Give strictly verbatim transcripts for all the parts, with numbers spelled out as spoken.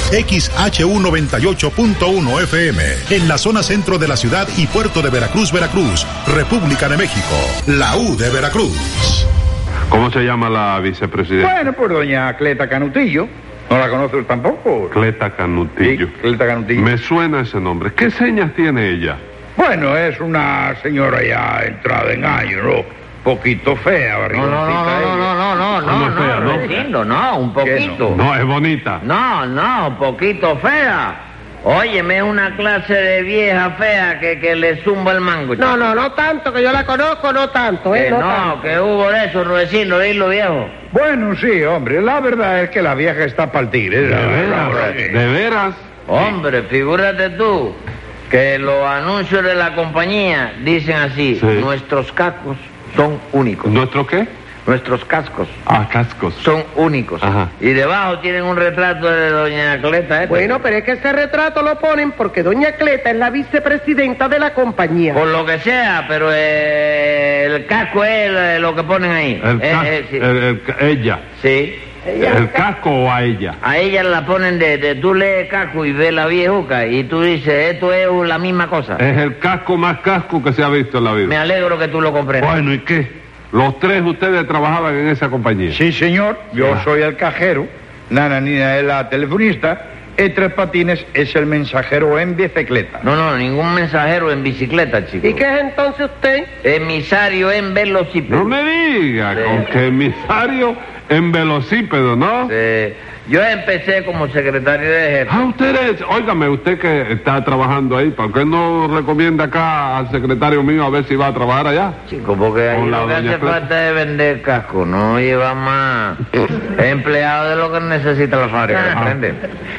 X H U noventa y ocho punto uno F M, en la zona centro de la ciudad y puerto de Veracruz, Veracruz, República de México, la U de Veracruz. ¿Cómo se llama la vicepresidenta? Bueno, pues doña Cleta Canutillo. ¿No la conoces tampoco? Cleta Canutillo. Sí, Cleta Canutillo. Me suena ese nombre. ¿Qué señas tiene ella? Bueno, es una señora ya entrada en años, ¿no? Poquito fea, No, barrigoncita. no, no, no, no, no, ¿Cómo no, es fea, no, no? Rudecindo, no, un poquito. No, es bonita. No, no, un poquito fea. Óyeme, es una clase de vieja fea que, que le zumba el mango. No, no, no tanto, que yo la conozco, no tanto, ¿eh? Que no, no, tanto. que hubo de eso, Rudecindo, dilo viejo. Bueno, sí, hombre, la verdad es que la vieja está para el tigre. ¿De veras? ¿De veras? Hombre, figúrate tú que los anuncios de la compañía dicen así, Sí. nuestros cascos son únicos. ¿Nuestro qué? Nuestros cascos Ah, cascos. son únicos. Ajá. Y debajo tienen un retrato de doña Cleta. ¿eh? Bueno, pero es que ese retrato lo ponen porque doña Cleta es la vicepresidenta de la compañía. Por lo que sea, pero eh, el casco es lo- lo que ponen ahí. El Eh, cas- eh, sí. el- el- ella. Sí. ¿El casco o a ella? A ella la ponen de, de tú lees casco y ves la viejuca y tú dices, esto es la misma cosa. Es el casco más casco que se ha visto en la Me vida. alegro que tú lo comprendas. Bueno, ¿y qué? Los tres ustedes trabajaban en esa compañía. Sí, señor, yo Ah. soy el cajero, Nananina es la telefonista, y Tres Patines es el mensajero en bicicleta. No, no, ningún mensajero en bicicleta, chico. ¿Y qué es entonces usted? Emisario en velocípedo. No me diga, Sí. con que emisario en velocípedo, ¿no? Sí. Yo empecé como secretario de jefe. Ah, usted es, óigame, usted que está trabajando ahí, ¿por qué no recomienda acá al secretario mío a ver si va a trabajar allá? Chico, porque ahí Con la lo que doña hace Clara. falta es vender casco, no lleva más empleado de lo que necesita la fábrica, ¿entiendes?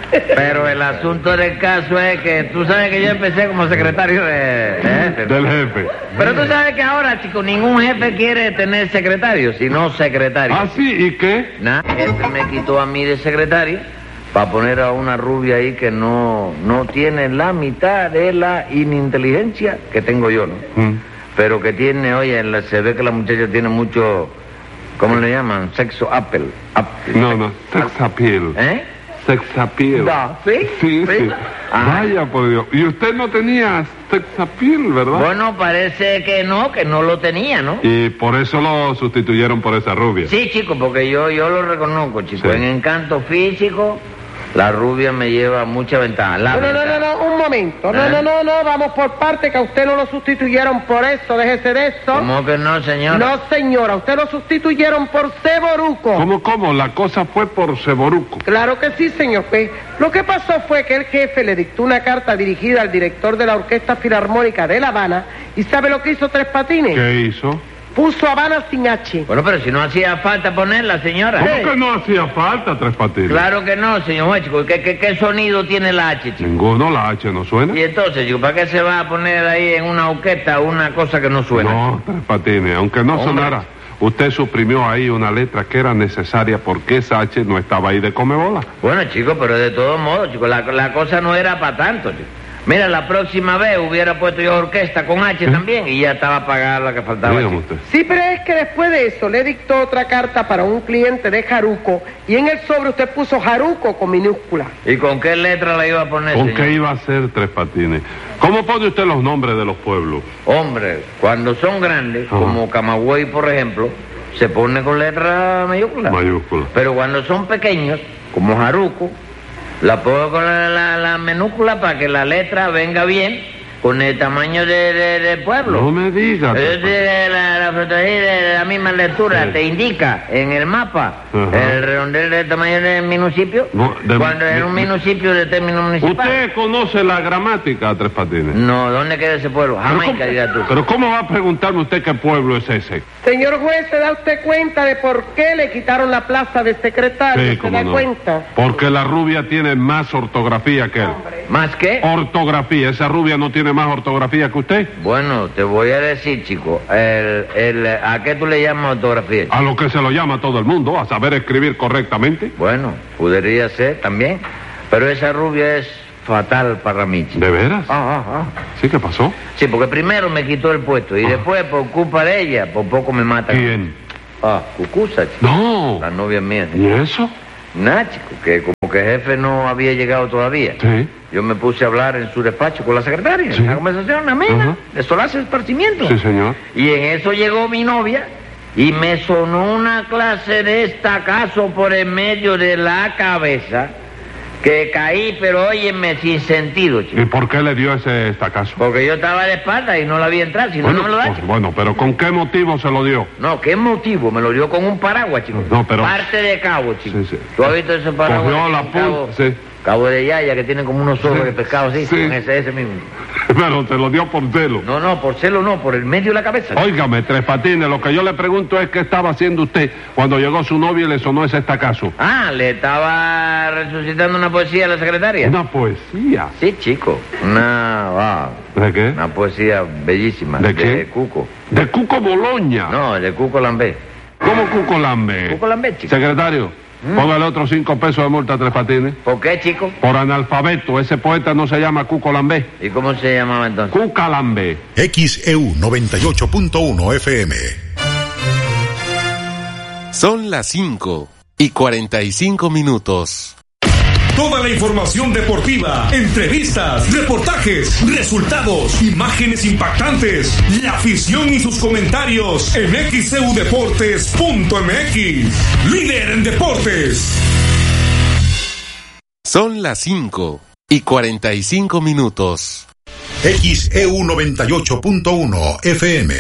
Pero el asunto del caso es que tú sabes que yo empecé como secretario de, de jefe. Del jefe. Pero tú sabes que ahora, chico, ningún jefe quiere tener secretario, sino secretario. Ah, sí, ¿y qué? Nah, el jefe me quitó a mí de secretario para poner a una rubia ahí que no, no tiene la mitad de la ininteligencia que tengo yo, ¿no? Mm. Pero que tiene, oye, en la- se ve que la muchacha tiene mucho, ¿cómo le llaman? Sexo apple. apple. No, no, sex appeal. ¿Eh? Sex appeal. Da, ¿sí? Sí, ¿Sí? sí. Ah. Vaya, por Dios. Y usted no tenía sex appeal, ¿verdad? Bueno, parece que no, que no lo tenía, ¿no? Y por eso lo sustituyeron por esa rubia. Sí, chico, porque yo, yo lo reconozco, chico. Sí. En encanto físico, la rubia me lleva mucha ventaja. La No, no, no, ventaja. no, no, un momento. No, ¿Eh? no, no, no, vamos por parte, que a usted no lo sustituyeron por eso, déjese de eso. ¿Cómo que no, señor? No, señora, usted lo sustituyeron por Ceboruco. ¿Cómo, cómo? La cosa fue por Ceboruco. Claro que sí, señor juez. Lo que pasó fue que el jefe le dictó una carta dirigida al director de la Orquesta Filarmónica de La Habana, y ¿sabe lo que hizo Tres Patines? ¿Qué hizo? Puso Habana sin H. Bueno, pero si no hacía falta ponerla, señora. ¿Cómo Eh, que no hacía falta Tres Patines? Claro que no, señor juez, chico. ¿Qué, qué, qué sonido tiene la H, chico? Ninguno, la H no suena. Y entonces, chico, ¿para qué se va a poner ahí en una orquesta una cosa que no suena? No, Tres Patines, aunque no Hombre. sonara, usted suprimió ahí una letra que era necesaria porque esa H no estaba ahí de comebola. Bueno, chico, pero de todos modos, chico, la, la cosa no era para tanto, chico. Mira, la próxima vez hubiera puesto yo orquesta con H también y ya estaba pagada la que faltaba. Dígame chico. usted. Sí, pero es que después de eso le dictó otra carta para un cliente de Jaruco, y en el sobre usted puso Jaruco con minúscula. ¿Y con qué letra la iba a poner, ¿Con señor? qué iba a ser Tres Patines? ¿Cómo pone usted los nombres de los pueblos? Hombre, cuando son grandes, Ajá. como Camagüey, por ejemplo, se pone con letra mayúscula. Mayúscula. Pero cuando son pequeños, como Jaruco, la pongo con la, la, la minúscula para que la letra venga bien con el tamaño de, de- del pueblo. No me diga. Tres Es Patines. decir, la, la fotografía de la misma lectura Sí. te indica en el mapa Ajá. el redondel del tamaño del municipio. No, de- cuando en de- un municipio de término municipal. ¿Usted conoce la gramática, Tres Patines? No, ¿dónde queda ese pueblo? Pero Jamaica, ¿cómo, diga tú. pero ¿cómo va a preguntarme usted qué pueblo es ese? Señor juez, ¿se da usted cuenta de por qué le quitaron la plaza de secretario? Sí, ¿Se cómo da no. cuenta? Porque la rubia tiene más ortografía que él. ¿Más qué? Ortografía. Esa rubia no tiene más ortografía que usted. Bueno, te voy a decir, chico, el, el, ¿a qué tú le llamas ortografía? A lo que se lo llama todo el mundo, a saber escribir correctamente. Bueno, podría ser también, pero esa rubia es fatal para mí, chico. ¿De veras? Ah, ah, ah. ¿Sí que pasó? Sí, porque primero me quitó el puesto y Ah. después, por culpa de ella, por poco me mata. ¿Quién? Ah, Cucusa, chico. No. La novia mía. ¿Y eso? Nada, chico, que como porque el jefe no había llegado todavía. Sí. Yo me puse a hablar en su despacho con la secretaria. Sí. Una conversación amena, Ajá. de solaz esparcimiento. Sí, señor. Y en eso llegó mi novia y me sonó una clase de estacazo por en medio de la cabeza que caí, pero óyeme, sin sentido, chico. ¿Y por qué le dio ese estacazo? Porque yo estaba de espalda y no la vi entrar, si no, Bueno, no me lo da, pues, chico. bueno, pero ¿con qué motivo se lo dio? No, ¿qué motivo? Me lo dio con un paraguas, chico. No, pero- Parte de cabo, chico. Sí, sí. ¿Tú has visto ese paraguas? Cogió que la tiene cabo- punta, sí. Cabo de yaya, que tiene como unos ojos Sí. de pescado así, Sí. con ese, ese mismo. Pero se lo dio por celo. No, no, por celo no, por el medio de la cabeza. Óigame, Tres Patines, lo que yo le pregunto es qué estaba haciendo usted cuando llegó su novia y le sonó ese estacazo. Ah, le estaba resucitando una poesía a la secretaria. Una poesía. Sí, chico. Una, wow, ¿De qué? una poesía bellísima. ¿De qué? Cuco. De Cuco Boloña. No, de Cuco Lambé. ¿Cómo Cuco Lambe? Cuco Lambé, chico. Secretario, póngale otros cinco pesos de multa a Tres Patines. ¿Por qué, chico? Por analfabeto, ese poeta no se llama Cuco Lambé. ¿Y cómo se llamaba entonces? Cuca Lambé. X E U noventa y ocho punto uno F M. Son las cinco y cuarenta y cinco minutos. Toda la información deportiva, entrevistas, reportajes, resultados, imágenes impactantes, la afición y sus comentarios en X E U Deportes punto M X. Líder en deportes. Son las cinco y cuarenta y cinco minutos. X E U noventa y ocho punto uno F M.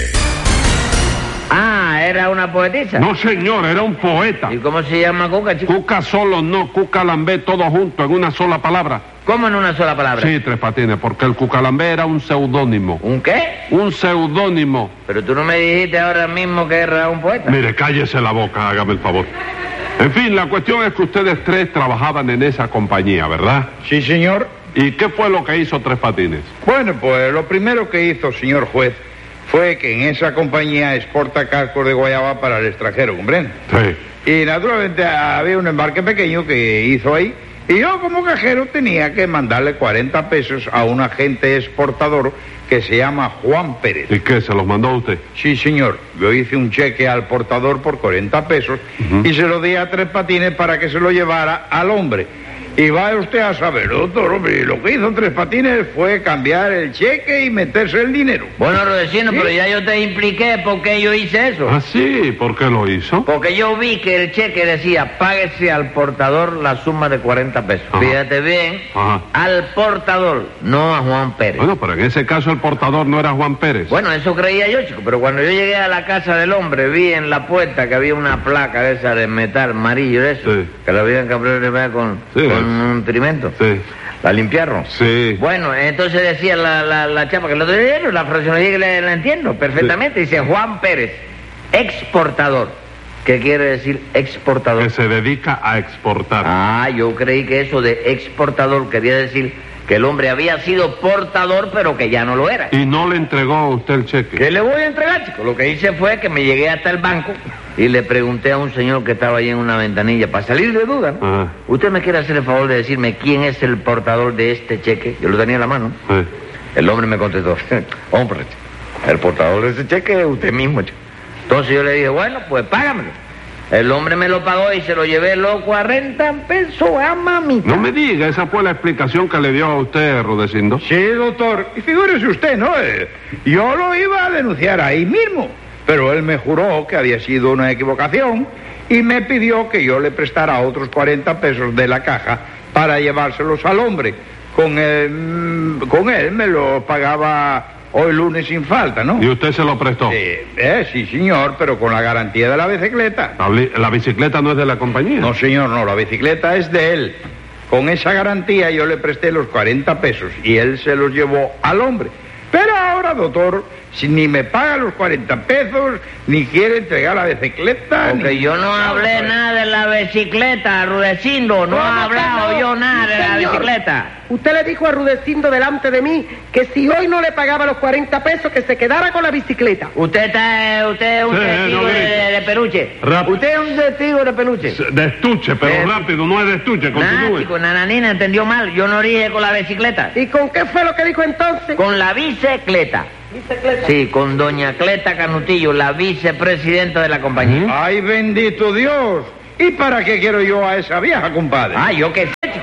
Ah, era una poetisa. No, señor, era un poeta. ¿Y cómo se llama Cuca, chico? Cuca solo no, Cuca Lambé todo junto en una sola palabra. ¿Cómo en una sola palabra? Sí, Tres Patines, porque el Cuca Lambé era un seudónimo. ¿Un qué? Un seudónimo. Pero tú no me dijiste ahora mismo que era un poeta. Mire, cállese la boca, hágame el favor. En fin, la cuestión es que ustedes tres trabajaban en esa compañía, ¿verdad? Sí, señor. ¿Y qué fue lo que hizo Tres Patines? Bueno, pues lo primero que hizo, señor juez, fue que en esa compañía exporta cascos de guayaba para el extranjero, comprende. Sí. Y naturalmente había un embarque pequeño que hizo ahí, y yo como cajero tenía que mandarle cuarenta pesos a un agente exportador que se llama Juan Pérez. ¿Y qué, se los mandó usted? Sí, señor. Yo hice un cheque al portador por cuarenta pesos Ujú. y se lo di a Tres Patines para que se lo llevara al hombre. Y va usted a saber, doctor, hombre, lo que hizo Tres Patines fue cambiar el cheque y meterse el dinero. Bueno, Rodecino, ¿Sí? pero ya yo te impliqué por qué yo hice eso. Ah, sí, ¿por qué lo hizo? Porque yo vi que el cheque decía, páguese al portador la suma de cuarenta pesos. Ajá. Fíjate bien, Ajá. al portador, no a Juan Pérez. Bueno, pero en ese caso el portador no era Juan Pérez. Bueno, eso creía yo, chico, pero cuando yo llegué a la casa del hombre, vi en la puerta que había una placa de esa de metal amarillo, de eso, Sí. que la habían cambiado con, Sí. con un trimento. Sí. ¿La limpiaron? Sí. Bueno, entonces decía la, la, la chapa que lo dieron, la fraccionaria que la, la entiendo perfectamente, dice Juan Pérez, exportador. ¿Qué quiere decir exportador? Que se dedica a exportar. Ah, yo creí que eso de exportador quería decir que el hombre había sido portador, pero que ya no lo era. Y no le entregó a usted el cheque. ¿Qué le voy a entregar, chico? Lo que hice fue que me llegué hasta el banco y le pregunté a un señor que estaba ahí en una ventanilla, para salir de duda, ¿no? Ajá. ¿Usted me quiere hacer el favor de decirme quién es el portador de este cheque? Yo lo tenía en la mano. Sí. El hombre me contestó, hombre, el portador de ese cheque es usted mismo, chico. Entonces yo le dije, bueno, pues págamelo. El hombre me lo pagó y se lo llevé los cuarenta pesos a mamita. No me diga, esa fue la explicación que le dio a usted, Rudecindo. Sí, doctor. Y figúrese usted, ¿no? Eh, Yo lo iba a denunciar ahí mismo, pero él me juró que había sido una equivocación y me pidió que yo le prestara otros cuarenta pesos de la caja para llevárselos al hombre. Con él, mm, con él me lo pagaba hoy lunes sin falta, ¿no? ¿Y usted se lo prestó? Eh, eh, sí, señor, pero con la garantía de la bicicleta. La, bli- la bicicleta no es de la compañía. No, señor, no, la bicicleta es de él. Con esa garantía yo le presté los cuarenta pesos y él se los llevó al hombre. Pero ahora, doctor, si ni me paga los cuarenta pesos, ni quiere entregar la bicicleta... Porque ni- yo no hablé nada de la bicicleta, Rudecindo. No he ¿Cómo que hablado no? yo nada de la Señor. bicicleta. Usted le dijo a Rudecindo delante de mí que si hoy no le pagaba los cuarenta pesos, que se quedara con la bicicleta. Usted está, usted es un Sí, testigo no de, grite. de- de peluche. Rápido. Usted es un testigo de peluche. De estuche, pero Eh, rápido, no es de estuche, Nada, continúe. chico, Nananina entendió mal. Yo no dije con la bicicleta. ¿Y con qué fue lo que dijo entonces? Con la bicicleta. Bicicleta. Sí, con doña Cleta Canutillo, la vicepresidenta de la compañía. ¡Ay, bendito Dios! ¿Y para qué quiero yo a esa vieja, compadre? Ah, yo qué sé.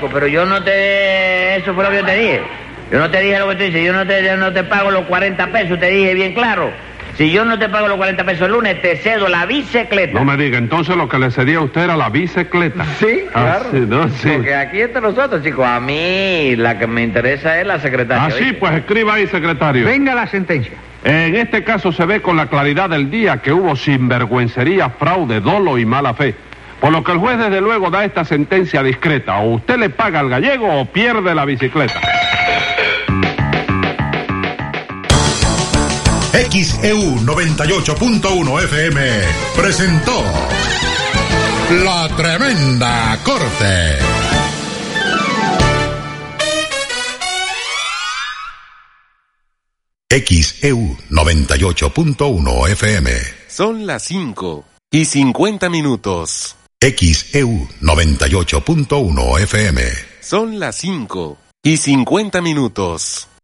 chico, pero yo no te... Eso fue lo que yo te dije. Yo no te dije lo que tú dices, yo no te, yo no te pago los cuarenta pesos, te dije bien claro. Si yo no te pago los cuarenta pesos el lunes, te cedo la bicicleta. No me diga, entonces lo que le cedía a usted era la bicicleta. Sí, ah, claro. Sí, no, sí. Porque aquí entre nosotros, chicos, a mí la que me interesa es la secretaria. Ah, sí, ¿oíste? pues escriba ahí, secretario. Venga la sentencia. En este caso se ve con la claridad del día que hubo sinvergüencería, fraude, dolo y mala fe. Por lo que el juez desde luego da esta sentencia discreta. O usted le paga al gallego o pierde la bicicleta. X E U noventa y ocho punto uno F M presentó La Tremenda Corte. X E U noventa y ocho punto uno F M. Son las cinco y cincuenta minutos. X E U noventa y ocho punto uno F M. Son las cinco y cincuenta minutos.